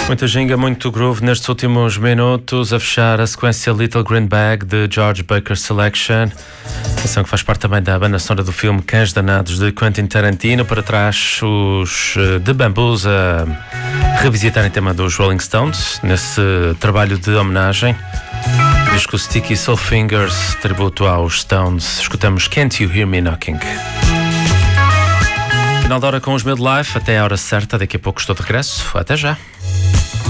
Muita ginga, muito groove nestes últimos minutos, a fechar a sequência Little Green Bag de George Baker Selection, canção que faz parte também da banda sonora do filme Cães Danados de Quentin Tarantino. Para trás os The Bamboos a revisitarem o tema dos Rolling Stones nesse trabalho de homenagem, disco Sticky Soul Fingers, tributo aos Stones. Escutamos Can't You Hear Me Knocking. Final da hora com os Midlife, até a hora certa, daqui a pouco estou de regresso. Até já.